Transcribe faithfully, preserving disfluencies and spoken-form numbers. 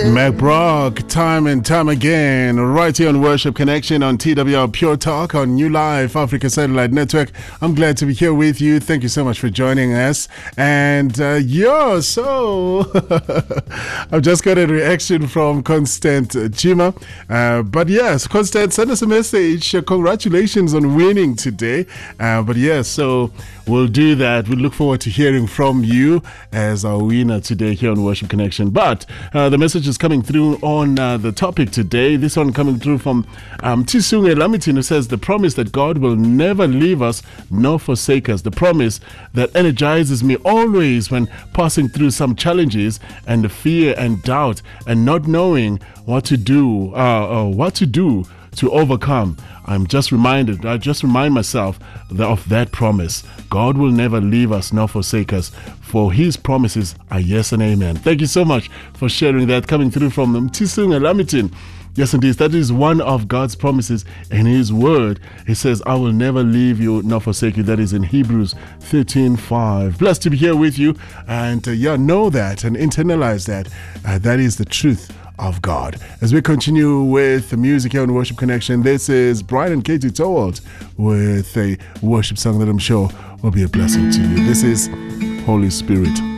Mac Brock, time and time again, right here on Worship Connection on T W R Pure Talk on New Life Africa Satellite Network. I'm glad to be here with you. Thank you so much for joining us. And uh, yeah, so I've just got a reaction from Constant Chima. Uh, but yes, Constant, send us a message. Uh, congratulations on winning today. Uh, but yes, so we'll do that. We look forward to hearing from you as our winner today here on Worship Connection. But uh, the message is coming through on uh, the topic today. This one coming through from um, Tisunge Lamitin, who says the promise that God will never leave us nor forsake us. The promise that energizes me always when passing through some challenges and the fear and doubt and not knowing what to do, uh, uh, what to do to overcome. I'm just reminded, I just remind myself of that promise. God will never leave us nor forsake us, for his promises are yes and amen. Thank you so much for sharing that, coming through from Tisunge Lamitin. Yes, indeed, that is one of God's promises in his word. He says, I will never leave you nor forsake you. That is in Hebrews thirteen five. Blessed to be here with you. And uh, yeah, know that and internalize that. Uh, that is the truth of God. As we continue with the music here on Worship Connection, this is Brian and Katie Towald with a worship song that I'm sure will be a blessing to you. This is Holy Spirit.